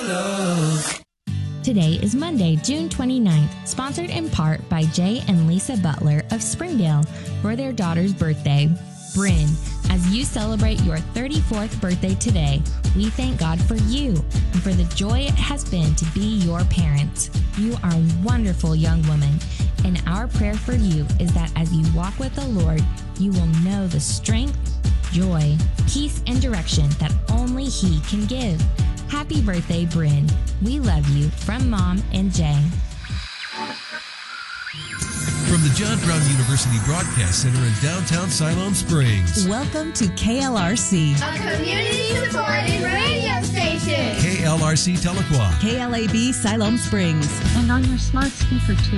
love. Today is Monday, June 29th, sponsored in part by Jay and Lisa Butler of Springdale for their daughter's birthday. Bryn, as you celebrate your 34th birthday today, we thank God for you and for the joy it has been to be your parents. You are a wonderful young woman, and our prayer for you is that as you walk with the Lord, you will know the strength, joy, peace, and direction that only He can give. Happy birthday, Bryn. We love you from Mom and Jay. From the John Brown University Broadcast Center in downtown Siloam Springs. Welcome to KLRC, a community-supported radio station. KLRC Tahlequah. KLAB Siloam Springs. And on your smart speaker too.